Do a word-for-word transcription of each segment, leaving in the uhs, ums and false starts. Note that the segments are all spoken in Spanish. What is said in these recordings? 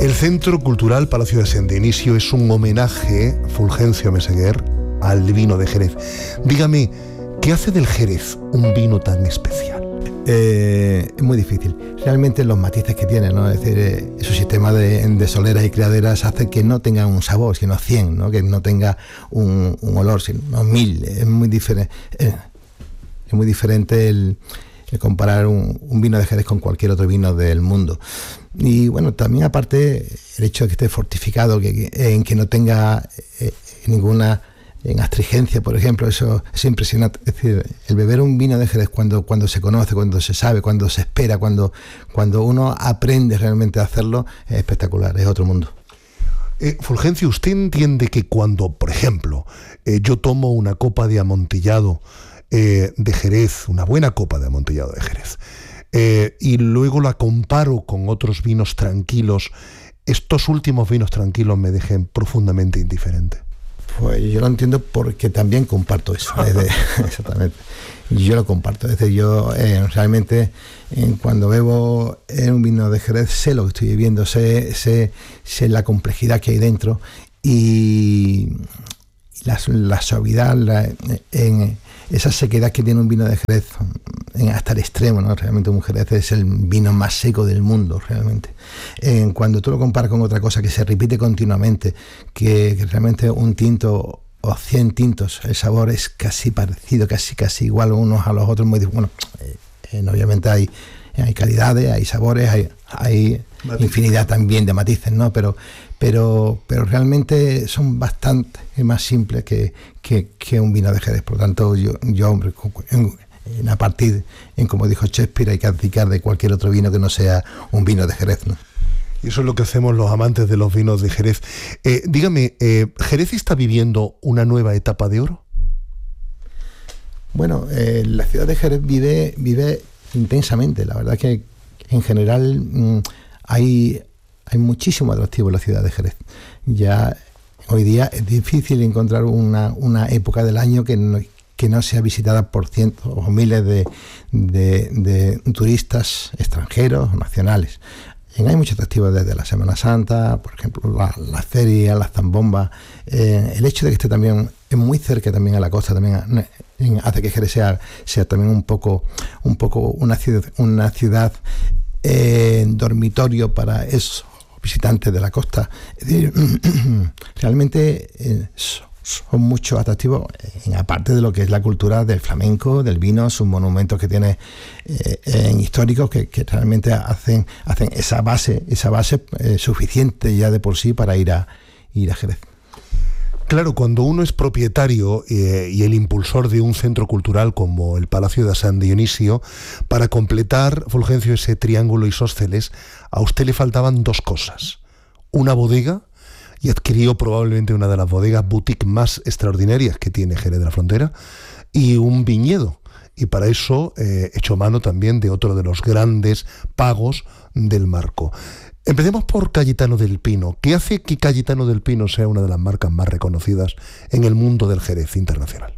El Centro Cultural Palacio de San Dionisio es un homenaje, Fulgencio Meseguer, al vino de Jerez. Dígame, ¿qué hace del Jerez un vino tan especial? Eh, es muy difícil. Realmente los matices que tiene, ¿no? Es decir, eh, su sistema de, de soleras y criaderas hace que no tenga un sabor, sino cien, ¿no? Que no tenga un, un olor, sino mil. Es muy diferente. Eh, es muy diferente el, el comparar un, un vino de Jerez con cualquier otro vino del mundo. Y bueno, también aparte el hecho de que esté fortificado, que, que, en que no tenga eh, ninguna en astringencia, por ejemplo, eso es impresionante. Es decir, el beber un vino de Jerez cuando, cuando se conoce, cuando se sabe, cuando se espera, cuando, cuando uno aprende realmente a hacerlo, es espectacular, es otro mundo. Eh, Fulgencio, ¿usted entiende que cuando, por ejemplo, eh, yo tomo una copa de amontillado eh, de Jerez, una buena copa de amontillado de Jerez, eh, y luego la comparo con otros vinos tranquilos, estos últimos vinos tranquilos me dejen profundamente indiferente? Pues yo lo entiendo porque también comparto eso. Desde, exactamente. Yo lo comparto. Es decir, yo eh, realmente eh, cuando bebo en un vino de Jerez sé lo que estoy viviendo, sé, sé, sé la complejidad que hay dentro y la, la suavidad, la, en esa sequedad que tiene un vino de Jerez en, hasta el extremo, ¿no? Realmente un Jerez es el vino más seco del mundo, realmente. En cuando tú lo comparas con otra cosa que se repite continuamente, que, que realmente un tinto o cien tintos, el sabor es casi parecido, casi casi igual unos a los otros, muy bueno, eh, obviamente hay, hay calidades, hay sabores, hay, hay infinidad también de matices, ¿no? Pero pero pero realmente son bastante más simples que, que, que un vino de Jerez. Por lo tanto, yo, yo hombre, en, en a partir, en como dijo Shakespeare, hay que abdicar de cualquier otro vino que no sea un vino de Jerez, ¿no? Y eso es lo que hacemos los amantes de los vinos de Jerez. Eh, dígame, eh, ¿Jerez está viviendo una nueva etapa de oro? Bueno, eh, la ciudad de Jerez vive, vive intensamente. La verdad es que en general mmm, hay... Hay muchísimo atractivo en la ciudad de Jerez. Ya hoy día es difícil encontrar una, una época del año que no, que no sea visitada por cientos o miles de, de, de turistas extranjeros o nacionales. Y hay mucho atractivo desde la Semana Santa, por ejemplo, la, la feria, las zambombas. Eh, el hecho de que esté también es muy cerca también a la costa también eh, hace que Jerez sea, sea también un poco, un poco una ciudad, una ciudad eh, dormitorio para eso. Visitantes de la costa. Es decir, realmente eh, son mucho atractivos, eh, aparte de lo que es la cultura del flamenco, del vino, sus monumentos que tiene eh, eh, históricos que, que realmente hacen, hacen esa base, esa base eh, suficiente ya de por sí para ir a, ir a Jerez. Claro, cuando uno es propietario eh, y el impulsor de un centro cultural como el Palacio de San Dionisio, para completar, Fulgencio, ese triángulo isósceles, a usted le faltaban dos cosas. Una bodega, y adquirió probablemente una de las bodegas boutique más extraordinarias que tiene Jerez de la Frontera, y un viñedo. Y para eso eh, echó mano también de otro de los grandes pagos del marco. Empecemos por Cayetano del Pino. ¿Qué hace que Cayetano del Pino sea una de las marcas más reconocidas en el mundo del Jerez internacional?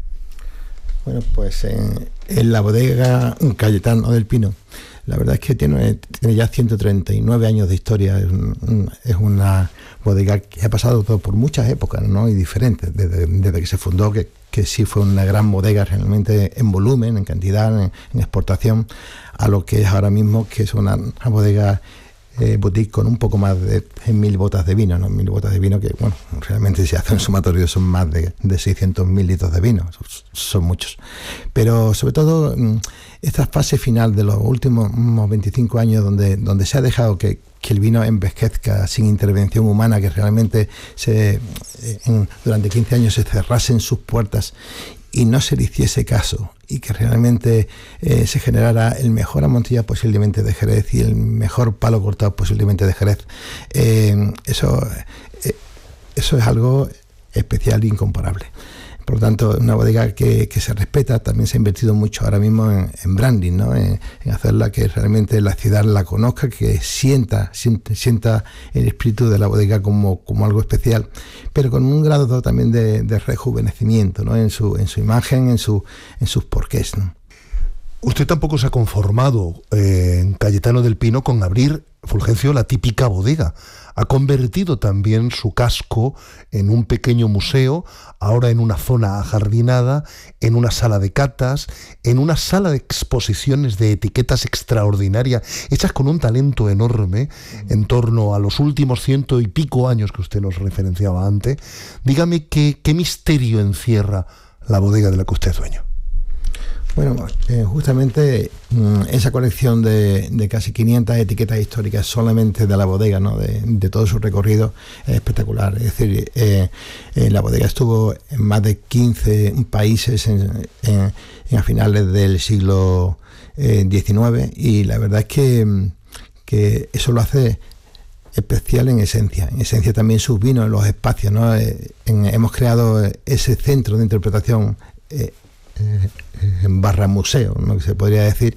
Bueno, pues en, en la bodega Cayetano del Pino, la verdad es que tiene, tiene ya ciento treinta y nueve años de historia. Es, un, es una bodega que ha pasado por muchas épocas, ¿no? Y diferentes, desde, desde que se fundó, que, que sí fue una gran bodega realmente en volumen, en cantidad, en, en exportación, a lo que es ahora mismo, que es una, una bodega Eh, boutique con un poco más de mil botas de vino, ¿no? Mil botas de vino que, bueno, realmente si hace un sumatorio son más de, de seiscientos mil litros de vino, son, son muchos. Pero sobre todo esta fase final de los últimos veinticinco años donde, donde se ha dejado que, que el vino envejezca sin intervención humana, que realmente se, en, durante quince años se cerrasen sus puertas y no se le hiciese caso, y que realmente eh, se generara el mejor amontillado posiblemente de Jerez y el mejor palo cortado posiblemente de Jerez. Eh, eso, eh, eso es algo especial e incomparable. Por lo tanto, una bodega que, que se respeta. También se ha invertido mucho ahora mismo en, en branding, ¿no? En, en hacerla que realmente la ciudad la conozca, que sienta, sienta, sienta el espíritu de la bodega como, como algo especial, pero con un grado también de, de rejuvenecimiento, ¿no? En su, en su imagen, en, su, en sus porqués, ¿no? Usted tampoco se ha conformado eh, en Cayetano del Pino con abrir, Fulgencio, la típica bodega. Ha convertido también su casco en un pequeño museo, ahora en una zona ajardinada, en una sala de catas, en una sala de exposiciones de etiquetas extraordinarias, hechas con un talento enorme en torno a los últimos ciento y pico años que usted nos referenciaba antes. Dígame qué, qué misterio encierra la bodega de la que usted es dueño. Bueno, eh, justamente mmm, esa colección de, de casi quinientas etiquetas históricas solamente de la bodega, ¿no? de, de todo su recorrido, es espectacular. Es decir, eh, eh, la bodega estuvo en más de quince países en, en, en a finales del siglo eh, diecinueve, y la verdad es que, que eso lo hace especial en esencia. En esencia también sus vinos en los espacios, ¿no? Eh, en, hemos creado ese centro de interpretación eh, eh, en barra museo, ¿no? Que se podría decir,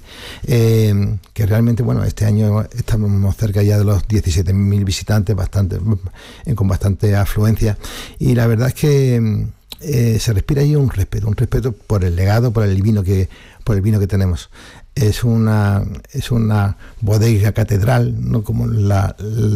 eh, que realmente, bueno, este año estamos cerca ya de los diecisiete mil visitantes, bastante, eh, con bastante afluencia, y la verdad es que eh, se respira ahí un respeto, un respeto por el legado, por el vino que, por el vino que tenemos. Es una, es una bodega catedral, no como la,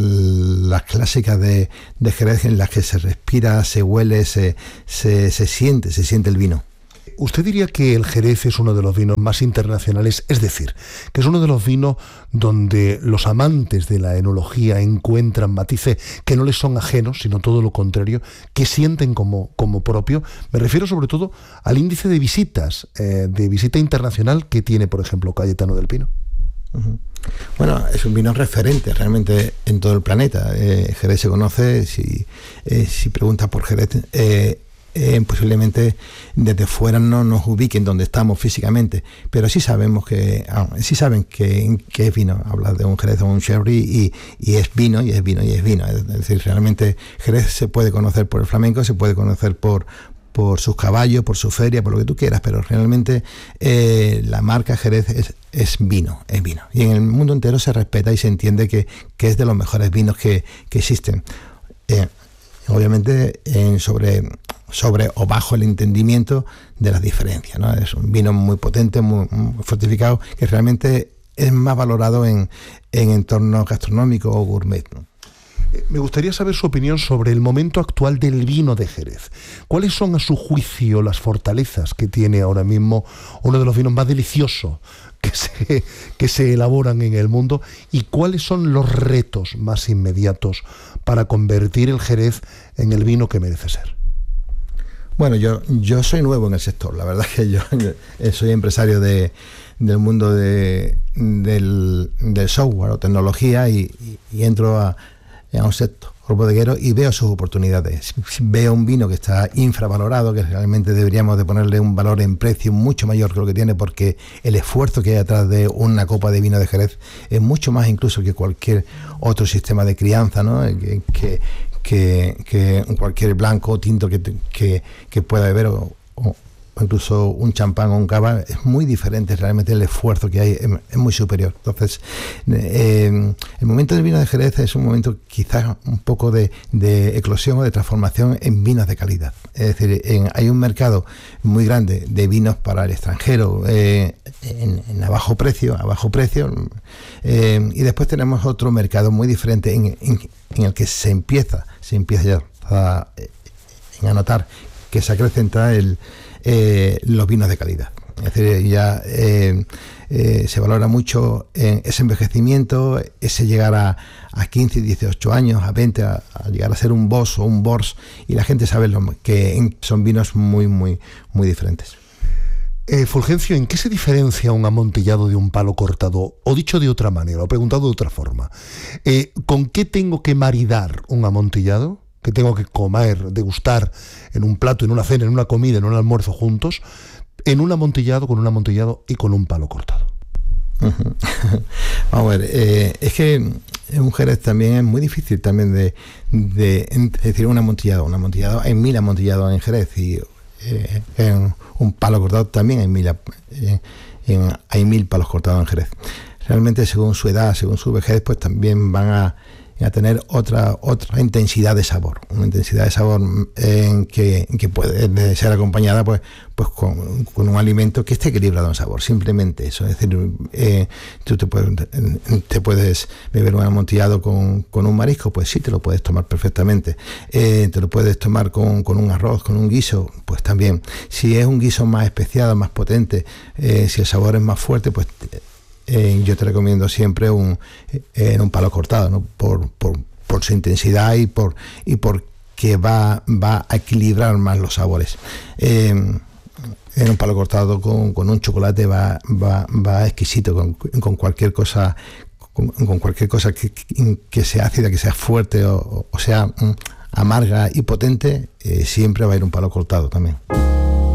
las clásicas de, de Jerez, en las que se respira, se huele, se, se, se siente, se siente el vino. ¿Usted diría que el Jerez es uno de los vinos más internacionales? Es decir, que es uno de los vinos donde los amantes de la enología encuentran matices que no les son ajenos, sino todo lo contrario, que sienten como, como propio. Me refiero sobre todo al índice de visitas, eh, de visita internacional que tiene, por ejemplo, Cayetano del Pino. Uh-huh. Bueno, es un vino referente realmente en todo el planeta. Eh, Jerez se conoce, si, eh, si preguntas por Jerez, eh, Eh, posiblemente desde fuera no nos ubiquen donde estamos físicamente, pero sí sabemos que ah, sí saben que, que es vino. Hablar de un Jerez o un Sherry y, y es vino, y es vino, y es vino. Es decir, realmente Jerez se puede conocer por el flamenco, se puede conocer por por sus caballos, por su feria, por lo que tú quieras, pero realmente eh, la marca Jerez es, es vino, es vino. Y en el mundo entero se respeta y se entiende que, que es de los mejores vinos que, que existen. Eh, obviamente en sobre sobre o bajo el entendimiento de las diferencias, ¿no? Es un vino muy potente, muy, muy fortificado, que realmente es más valorado en, en entornos gastronómicos o gourmet, ¿no? Me gustaría saber su opinión sobre el momento actual del vino de Jerez. ¿Cuáles son, a su juicio, las fortalezas que tiene ahora mismo uno de los vinos más deliciosos que se, que se elaboran en el mundo? ¿Y cuáles son los retos más inmediatos para convertir el Jerez en el vino que merece ser? Bueno, yo, yo soy nuevo en el sector. La verdad es que yo, yo soy empresario de, del mundo de, del, del software o tecnología y, y, y entro a, a un sector bodeguero y veo sus oportunidades. Veo un vino que está infravalorado, que realmente deberíamos de ponerle un valor en precio mucho mayor que lo que tiene, porque el esfuerzo que hay detrás de una copa de vino de Jerez es mucho más incluso que cualquier otro sistema de crianza, ¿no? que, que Que, que cualquier blanco o tinto que, que, que pueda beber, o, o incluso un champán o un cava, es muy diferente. Realmente el esfuerzo que hay es, es muy superior. Entonces, eh, el momento del vino de Jerez es un momento quizás un poco de, de eclosión o de transformación en vinos de calidad. Es decir, en, hay un mercado muy grande de vinos para el extranjero, eh, en, en a bajo precio, a bajo precio, eh, y después tenemos otro mercado muy diferente en, en, en el que se empieza, se empieza ya a, a notar que se acrecenta el, eh, los vinos de calidad. Es decir, ya eh, eh, se valora mucho en ese envejecimiento, ese llegar a, a quince, dieciocho años, a veinte, a, a llegar a ser un Boss o un Bors, y la gente sabe lo, que son vinos muy, muy, muy diferentes. Eh, Fulgencio, ¿en qué se diferencia un amontillado de un palo cortado? O dicho de otra manera, o preguntado de otra forma, eh, ¿con qué tengo que maridar un amontillado? ¿Que tengo que comer, degustar en un plato, en una cena, en una comida, en un almuerzo juntos, en un amontillado, con un amontillado y con un palo cortado? Uh-huh. Vamos a ver, eh, es que un Jerez también es muy difícil también de, de, de decir un amontillado, un amontillado, hay mil amontillados en Jerez, y eh, en un palo cortado también hay mil, eh, en, hay mil palos cortados en Jerez. Realmente según su edad, según su vejez, pues también van a a tener otra otra intensidad de sabor, una intensidad de sabor en que, en que puede ser acompañada pues pues con, con un alimento que esté equilibrado en sabor, simplemente eso. Es decir, eh, tú te puedes, te puedes beber un amontillado con, con un marisco, pues sí, te lo puedes tomar perfectamente. Eh, te lo puedes tomar con, con un arroz, con un guiso, pues también. Si es un guiso más especiado, más potente, eh, si el sabor es más fuerte, pues eh, yo te recomiendo siempre un, eh, un palo cortado, ¿no? Por, por, por su intensidad y por y porque va, va a equilibrar más los sabores. Eh, En un palo cortado con, con un chocolate va, va, va exquisito, con, con cualquier cosa, con, con cualquier cosa que, que sea ácida, que sea fuerte o, o sea amarga y potente, eh, siempre va a ir un palo cortado también.